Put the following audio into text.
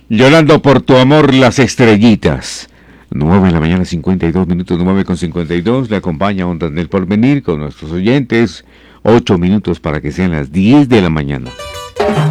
Llorando por tu amor, las estrellitas. 9 de la mañana, 52 minutos, 9:52. Le acompaña Ondas del Porvenir con nuestros oyentes. 8 minutos para que sean las 10 de la mañana.